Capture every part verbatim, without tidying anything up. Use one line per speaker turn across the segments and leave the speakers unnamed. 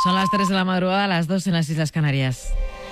Son las tres de la madrugada, las dos en las Islas Canarias.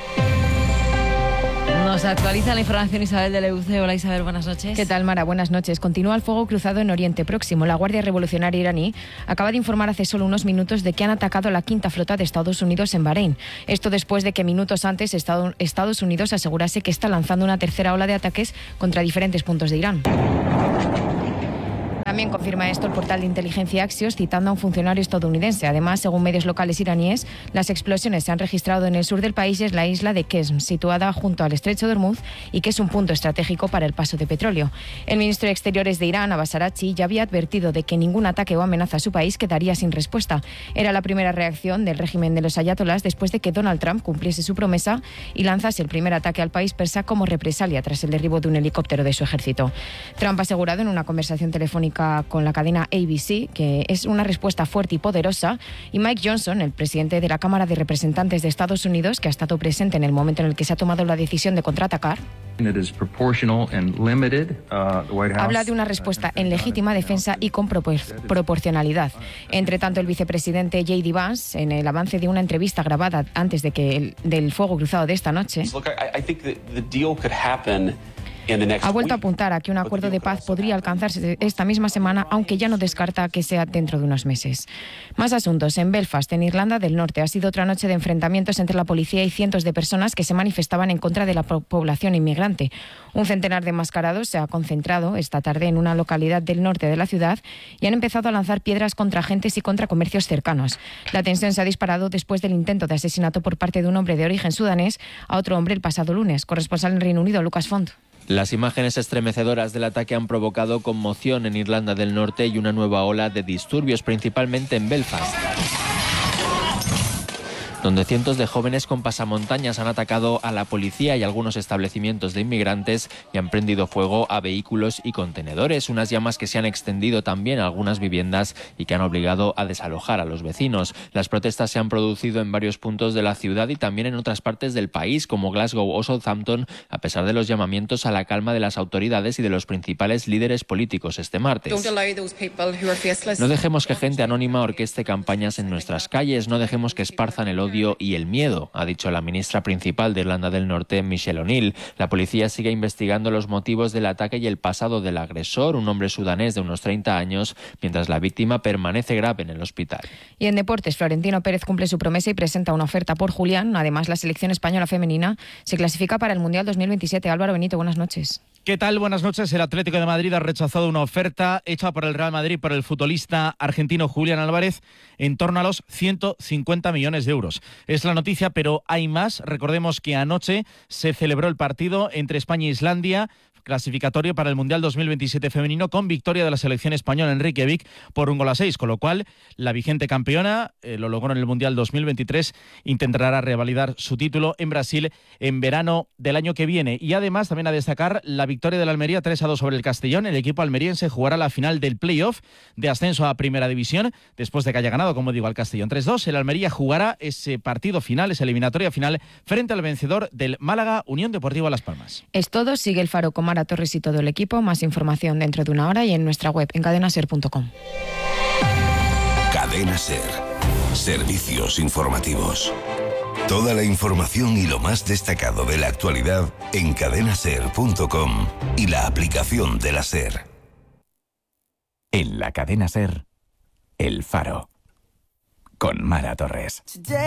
Nos actualiza la información Isabel de Leuce. Hola Isabel, buenas noches.
¿Qué tal, Mara? Buenas noches. Continúa el fuego cruzado en Oriente Próximo. La Guardia Revolucionaria iraní acaba de informar hace solo unos minutos de que han atacado la quinta flota de Estados Unidos en Bahrein. Esto después de que minutos antes Estados Unidos asegurase que está lanzando una tercera ola de ataques contra diferentes puntos de Irán. También confirma esto el portal de inteligencia Axios, citando a un funcionario estadounidense. Además, según medios locales iraníes, las explosiones se han registrado en el sur del país y es la isla de Qesm, situada junto al estrecho de Hormuz y que es un punto estratégico para el paso de petróleo. El ministro de Exteriores de Irán, Abbas Araghchi, ya había advertido de que ningún ataque o amenaza a su país quedaría sin respuesta. Era la primera reacción del régimen de los ayatolás después de que Donald Trump cumpliese su promesa y lanzase el primer ataque al país persa como represalia tras el derribo de un helicóptero de su ejército. Trump ha asegurado en una conversación telefónica con la cadena A B C que es una respuesta fuerte y poderosa, y Mike Johnson, el presidente de la Cámara de Representantes de Estados Unidos, que ha estado presente en el momento en el que se ha tomado la decisión de contraatacar, habla de una respuesta en legítima defensa y con propor- proporcionalidad. Entre tanto, el vicepresidente J D Vance, en el avance de una entrevista grabada antes de que el, del fuego cruzado de esta noche, ha vuelto a apuntar a que un acuerdo de paz podría alcanzarse esta misma semana, aunque ya no descarta que sea dentro de unos meses. Más asuntos. En Belfast, en Irlanda del Norte, ha sido otra noche de enfrentamientos entre la policía y cientos de personas que se manifestaban en contra de la población inmigrante. Un centenar de mascarados se ha concentrado esta tarde en una localidad del norte de la ciudad y han empezado a lanzar piedras contra agentes y contra comercios cercanos. La tensión se ha disparado después del intento de asesinato por parte de un hombre de origen sudanés a otro hombre el pasado lunes. Corresponsal en Reino Unido, Lucas Font.
Las imágenes estremecedoras del ataque han provocado conmoción en Irlanda del Norte y una nueva ola de disturbios, principalmente en Belfast, donde cientos de jóvenes con pasamontañas han atacado a la policía y algunos establecimientos de inmigrantes y han prendido fuego a vehículos y contenedores. Unas llamas que se han extendido también a algunas viviendas y que han obligado a desalojar a los vecinos. Las protestas se han producido en varios puntos de la ciudad y también en otras partes del país, como Glasgow o Southampton, a pesar de los llamamientos a la calma de las autoridades y de los principales líderes políticos este martes. No dejemos que gente anónima orqueste campañas en nuestras calles, no dejemos que esparzan el odio y el miedo, ha dicho la ministra principal de Irlanda del Norte, Michelle O'Neill. La policía sigue investigando los motivos del ataque y el pasado del agresor, un hombre sudanés de unos treinta años, mientras la víctima permanece grave en el hospital.
Y en deportes, Florentino Pérez cumple su promesa y presenta una oferta por Julián. Además, la selección española femenina se clasifica para el Mundial dos mil veintisiete. Álvaro Benito, buenas noches.
¿Qué tal? Buenas noches. El Atlético de Madrid ha rechazado una oferta hecha por el Real Madrid por el futbolista argentino Julián Álvarez en torno a los ciento cincuenta millones de euros. Es la noticia, pero hay más. Recordemos que anoche se celebró el partido entre España e Islandia, clasificatorio para el Mundial dos mil veintisiete femenino, con victoria de la selección española en Reykjavik por un gol a seis, con lo cual la vigente campeona, eh, lo logró en el Mundial dos mil veintitrés, intentará revalidar su título en Brasil en verano del año que viene. Y además también a destacar la victoria del Almería tres a dos sobre el Castellón. El equipo almeriense jugará la final del playoff de ascenso a Primera División, después de que haya ganado, como digo, al Castellón tres dos. El Almería jugará ese partido final, esa eliminatoria final, frente al vencedor del Málaga, Unión Deportiva Las Palmas.
Es todo. Sigue el Faro con Mara Torres y todo el equipo. Más información dentro de una hora y en nuestra web en cadena ser punto com.
Cadena Ser. Servicios informativos. Toda la información y lo más destacado de la actualidad en cadena ser punto com y la aplicación de la SER.
En la Cadena Ser, El Faro, con Mara Torres.